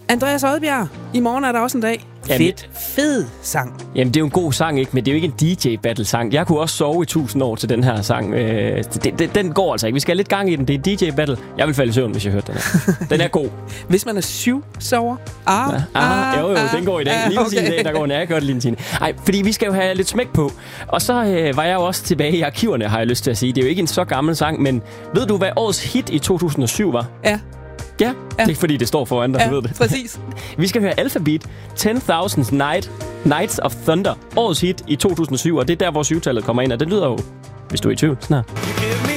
Andreas Odbjerg, i morgen er der også en dag. Jamen, Fed sang. Jamen, det er jo en god sang, ikke? Men det er jo ikke en DJ-battle-sang. Jeg kunne også sove i 1000 år til den her sang. Den går altså ikke. Vi skal have lidt gang i den. Det er en DJ-battle. Jeg vil falde i søvn, hvis jeg hørte den her. Den er god. Hvis man er 7 sover. Jo, den går i dag. Lige præcis i dag, der går den. Jeg gør det lige en time. Ej, fordi vi skal jo have lidt smæk på. Og så var jeg jo også tilbage i arkiverne, har jeg lyst til at sige. Det er jo ikke en så gammel sang, men ved du, hvad årets hit i 2007 var? Ja. Ja, det er fordi, det står foran dig, du ved det. Præcis. Vi skal høre Alphabeat, 10,000 Nights of Thunder, årets hit i 2007, og det er der, hvor syvtallet kommer ind, og det lyder jo, hvis du er i tvivl, sådan her.